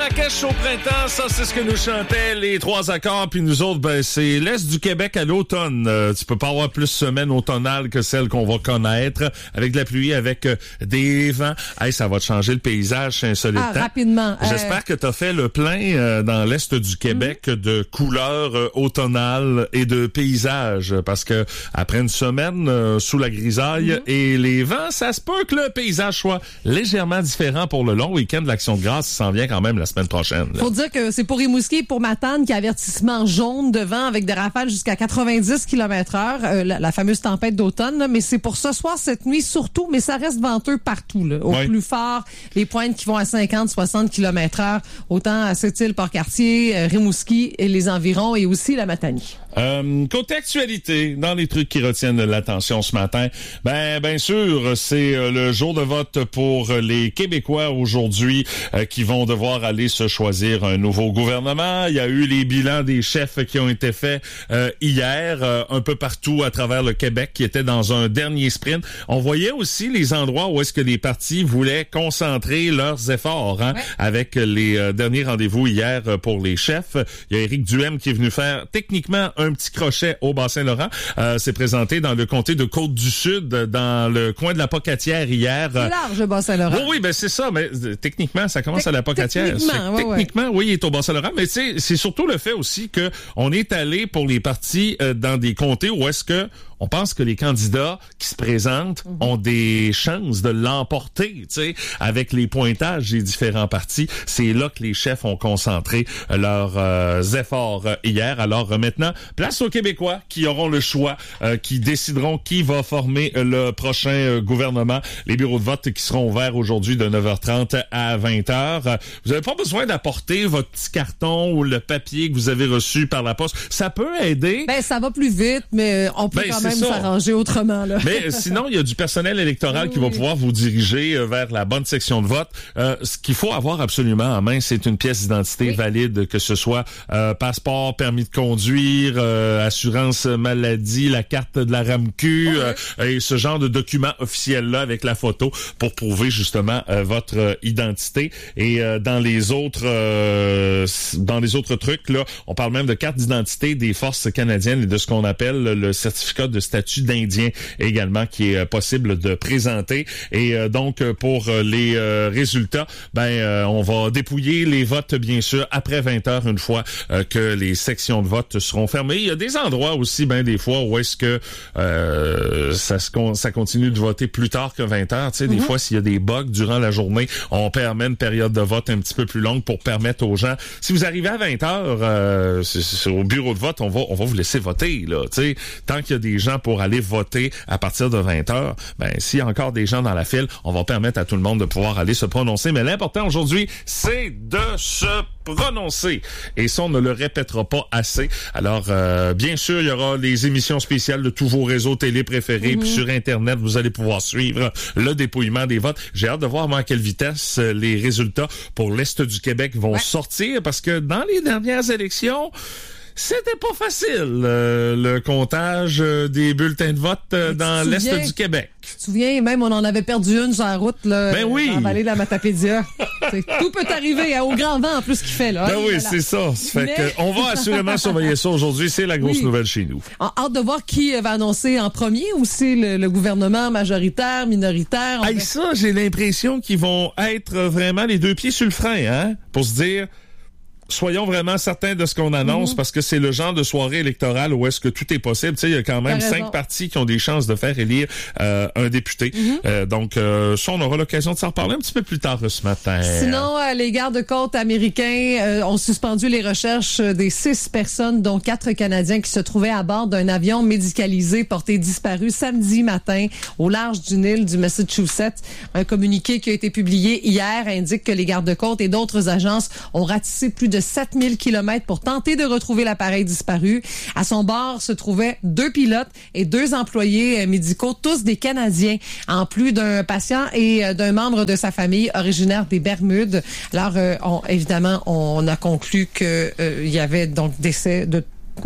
Marrakech au printemps, ça c'est ce que nous chantaient les trois accords, puis nous autres, ben c'est l'Est du Québec à l'automne. Tu peux pas avoir plus semaine automnale que celle qu'on va connaître, avec de la pluie, avec des vents. Hey, ça va te changer le paysage, c'est insolite. Rapidement. J'espère que t'as fait le plein dans l'Est du Québec de couleurs automnales et de paysages, parce que après une semaine sous la grisaille et les vents, ça se peut que le paysage soit légèrement différent pour le long week-end de l'Action de grâce qui s'en vient quand même la semaine prochaine. Faut dire que c'est pour Rimouski et pour Matane qui a avertissement jaune de vent avec des rafales jusqu'à 90 km/h, la fameuse tempête d'automne, là, mais c'est pour ce soir, cette nuit surtout, mais ça reste venteux partout. Là. Au plus fort, les pointes qui vont à 50-60 km/h, autant à Sept-Îles, Port-Cartier, Rimouski et les environs, et aussi la Matanie. Côté actualité, dans les trucs qui retiennent l'attention ce matin, bien sûr, c'est le jour de vote pour les Québécois aujourd'hui qui vont devoir aller se choisir un nouveau gouvernement. Il y a eu les bilans des chefs qui ont été faits hier, un peu partout à travers le Québec, qui étaient dans un dernier sprint. On voyait aussi les endroits où est-ce que les partis voulaient concentrer leurs efforts, avec les derniers rendez-vous hier pour les chefs. Il y a Éric Duhem qui est venu faire techniquement un petit crochet au Bas-Saint-Laurent. C'est présenté dans le comté de Côte-du-Sud, dans le coin de la Pocatière hier. C'est large, Bas-Saint-Laurent. Oui, c'est ça, mais techniquement, ça commence à la Pocatière. Techniquement, oui, il est au Bas-Saint-Laurent, mais c'est surtout le fait aussi que on est allé pour les partis dans des comtés où est-ce que on pense que les candidats qui se présentent ont des chances de l'emporter, tu sais, avec les pointages des différents partis. C'est là que les chefs ont concentré leurs efforts hier. Alors maintenant, place aux Québécois qui auront le choix, qui décideront qui va former le prochain gouvernement. Les bureaux de vote qui seront ouverts aujourd'hui de 9h30 à 20h. Vous n'avez pas besoin d'apporter votre petit carton ou le papier que vous avez reçu par la poste. Ça peut aider. Ça va plus vite, mais on peut quand même s'arranger autrement. Là. Mais sinon, il y a du personnel électoral qui va pouvoir vous diriger vers la bonne section de vote. Ce qu'il faut avoir absolument en main, c'est une pièce d'identité valide, que ce soit passeport, permis de conduire, assurance maladie, la carte de la RAMQ, et ce genre de document officiel-là avec la photo pour prouver justement votre identité. Et dans les autres trucs, là, on parle même de carte d'identité des forces canadiennes et de ce qu'on appelle le certificat de statut d'Indien également, qui est possible de présenter. Et donc, pour les résultats, on va dépouiller les votes, bien sûr, après 20h, une fois que les sections de vote seront fermées. Il y a des endroits aussi, des fois, où est-ce que ça continue de voter plus tard que 20h. Tu sais, des fois, s'il y a des bugs durant la journée, on permet une période de vote un petit peu plus longue pour permettre aux gens... Si vous arrivez à 20h, c'est au bureau de vote, on va vous laisser voter, là. Tu sais, tant qu'il y a des gens pour aller voter à partir de 20h, s'il y a encore des gens dans la file, on va permettre à tout le monde de pouvoir aller se prononcer. Mais l'important aujourd'hui, c'est de se prononcer. Et ça, on ne le répétera pas assez. Alors, bien sûr, il y aura les émissions spéciales de tous vos réseaux télé préférés. Puis sur Internet, vous allez pouvoir suivre le dépouillement des votes. J'ai hâte de voir à quelle vitesse les résultats pour l'Est du Québec vont sortir, parce que dans les dernières élections, c'était pas facile, le comptage des bulletins de vote dans l'Est du Québec. Tu te souviens, même on en avait perdu une sur la route, là, dans la vallée de la Matapédia. Tout peut arriver, au grand vent en plus qu'il fait, là. C'est ça. On va assurément surveiller ça aujourd'hui. C'est la grosse nouvelle chez nous. Hâte de voir qui va annoncer en premier, ou c'est le gouvernement majoritaire, minoritaire. Ça, j'ai l'impression qu'ils vont être vraiment les deux pieds sur le frein, pour se dire... Soyons vraiment certains de ce qu'on annonce, parce que c'est le genre de soirée électorale où est-ce que tout est possible. Tu sais, il y a quand même 5 partis qui ont des chances de faire élire un député. Donc, ça, on aura l'occasion de s'en reparler un petit peu plus tard ce matin. Sinon, les gardes-côtes américains ont suspendu les recherches des 6 personnes, dont 4 Canadiens qui se trouvaient à bord d'un avion médicalisé porté disparu samedi matin au large d'une île du Massachusetts. Un communiqué qui a été publié hier indique que les gardes-côtes et d'autres agences ont ratissé plus de 7000 km pour tenter de retrouver l'appareil disparu. À son bord se trouvaient 2 pilotes et 2 employés médicaux, tous des Canadiens, en plus d'un patient et d'un membre de sa famille originaire des Bermudes. Alors, évidemment, on a conclu que il y avait donc décès de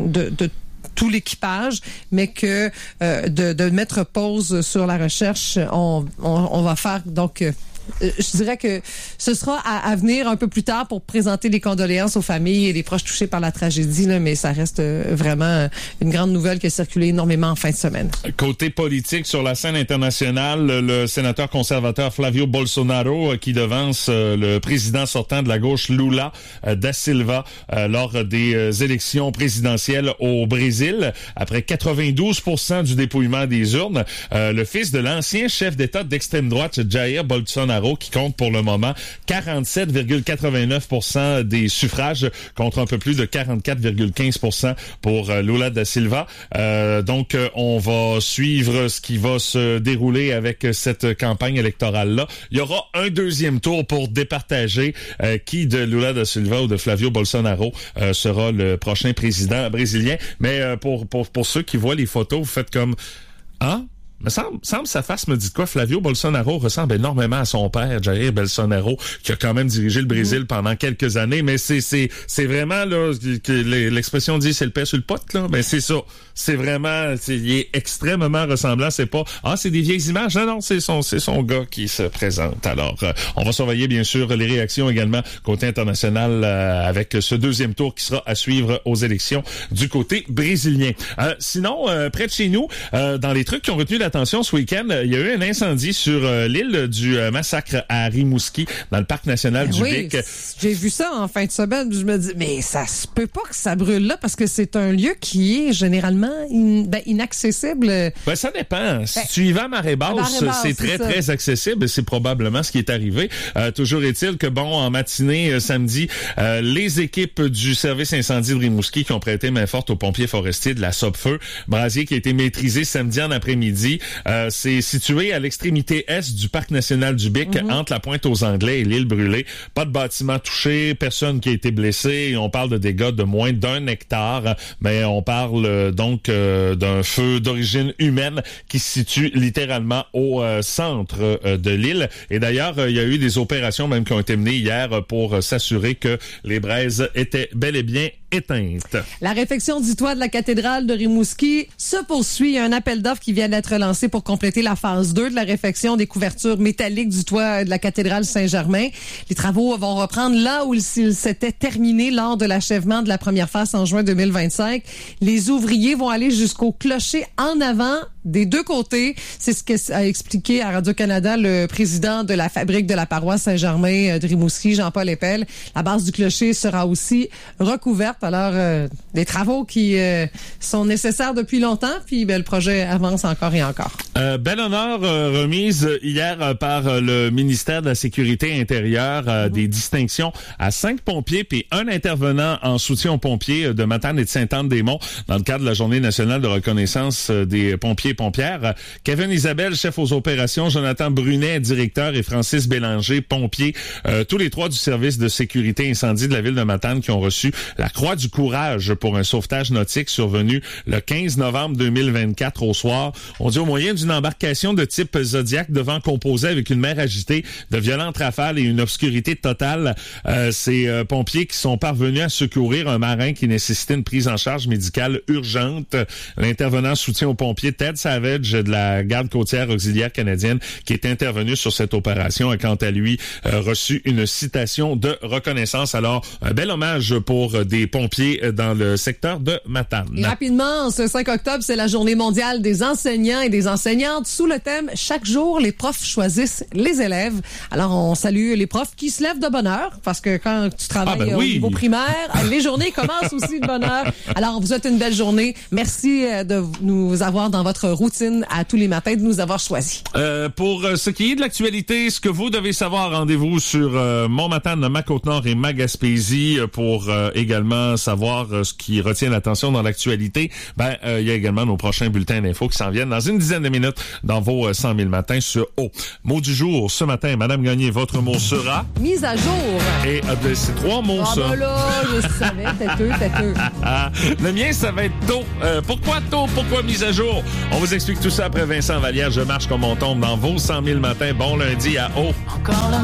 tout l'équipage, mais que de mettre pause sur la recherche, on va faire donc je dirais que ce sera à venir un peu plus tard pour présenter les condoléances aux familles et les proches touchés par la tragédie, là, mais ça reste vraiment une grande nouvelle qui a circulé énormément en fin de semaine. Côté politique, sur la scène internationale, le sénateur conservateur Flavio Bolsonaro qui devance le président sortant de la gauche Lula da Silva lors des élections présidentielles au Brésil. Après 92% du dépouillement des urnes, le fils de l'ancien chef d'État d'extrême droite Jair Bolsonaro qui compte pour le moment 47,89% des suffrages contre un peu plus de 44,15% pour Lula da Silva. Donc, on va suivre ce qui va se dérouler avec cette campagne électorale-là. Il y aura un deuxième tour pour départager qui de Lula da Silva ou de Flavio Bolsonaro sera le prochain président brésilien. Mais pour ceux qui voient les photos, vous faites comme « Ah ?» Me semble sa face me dit quoi? Flavio Bolsonaro ressemble énormément à son père, Jair Bolsonaro, qui a quand même dirigé le Brésil pendant quelques années, mais c'est vraiment là que l'expression dit c'est le père sur le pot là, ben c'est ça. C'est vraiment il est extrêmement ressemblant, c'est pas c'est des vieilles images. Non, c'est son gars qui se présente. Alors on va surveiller bien sûr les réactions également côté international avec ce deuxième tour qui sera à suivre aux élections du côté brésilien. Sinon près de chez nous dans les trucs qui ont retenu l'attention ce week-end, il y a eu un incendie sur l'île du massacre à Rimouski, dans le parc national du Bic. J'ai vu ça en fin de semaine, je me dis, mais ça se peut pas que ça brûle là, parce que c'est un lieu qui est généralement inaccessible. Ben, ça dépend. Si tu y vas à marée basse, c'est très accessible, et c'est probablement ce qui est arrivé. Toujours est-il que, en matinée, samedi, les équipes du service incendie de Rimouski qui ont prêté main forte aux pompiers forestiers de la Sopfeu, brasier qui a été maîtrisé samedi en après-midi. C'est situé à l'extrémité est du parc national du Bic, entre la Pointe aux Anglais et l'île Brûlée. Pas de bâtiment touché, personne qui a été blessé. On parle de dégâts de moins d'1 hectare, mais on parle donc d'un feu d'origine humaine qui se situe littéralement au centre de l'île. Et d'ailleurs, il y a eu des opérations même qui ont été menées hier pour s'assurer que les braises étaient bel et bien éteinte. La réfection du toit de la cathédrale de Rimouski se poursuit. Il y a un appel d'offres qui vient d'être lancé pour compléter la phase 2 de la réfection des couvertures métalliques du toit de la cathédrale Saint-Germain. Les travaux vont reprendre là où ils s'étaient terminés lors de l'achèvement de la première phase en juin 2025. Les ouvriers vont aller jusqu'au clocher en avant des deux côtés. C'est ce qu'a expliqué à Radio-Canada le président de la fabrique de la paroisse Saint-Germain de Rimouski, Jean-Paul Epel. La base du clocher sera aussi recouverte. Alors, des travaux qui sont nécessaires depuis longtemps, puis le projet avance encore et encore. Bel honneur remise hier par le ministère de la Sécurité intérieure, des distinctions à 5 pompiers puis un intervenant en soutien aux pompiers de Matane et de Sainte-Anne-des-Monts dans le cadre de la Journée nationale de reconnaissance des pompiers et pompières. Kevin Isabelle, chef aux opérations, Jonathan Brunet, directeur, et Francis Bélanger, pompier, tous les trois du service de sécurité incendie de la ville de Matane qui ont reçu la Croix du Courage pour un sauvetage nautique survenu le 15 novembre 2024 au soir. On dit au moyen d'une embarcation de type Zodiac devant composer avec une mer agitée, de violentes rafales et une obscurité totale. Ces pompiers qui sont parvenus à secourir un marin qui nécessitait une prise en charge médicale urgente. L'intervenant soutien aux pompiers Ted Savage de la Garde côtière auxiliaire canadienne qui est intervenu sur cette opération a quant à lui reçu une citation de reconnaissance. Alors, un bel hommage pour des pompiers dans le secteur de Matane. Et rapidement, ce 5 octobre, c'est la journée mondiale des enseignants et des enseignantes sous le thème « Chaque jour, les profs choisissent les élèves ». Alors, on salue les profs qui se lèvent de bonne heure parce que quand tu travailles au niveau primaire, les journées commencent aussi de bonne heure. Alors, on vous souhaite une belle journée. Merci de nous avoir dans votre routine à tous les matins, de nous avoir choisis. Pour ce qui est de l'actualité, ce que vous devez savoir, rendez-vous sur Montmatane, Ma-Côte-Nord et Ma-Gaspésie pour également savoir ce qui retient l'attention dans l'actualité. Il y a également nos prochains bulletins d'infos qui s'en viennent dans une dizaine de minutes dans vos 100 000 matins sur O. Mot du jour, ce matin, Madame Gagné, votre mot sera... Mise à jour. Et c'est 3 mots, ça. Là, je savais, têteux. Le mien, ça va être tôt. Pourquoi tôt? Pourquoi mise à jour? On vous explique tout ça après Vincent Vallière. Je marche comme on tombe dans vos 100 000 matins. Bon lundi à O. Encore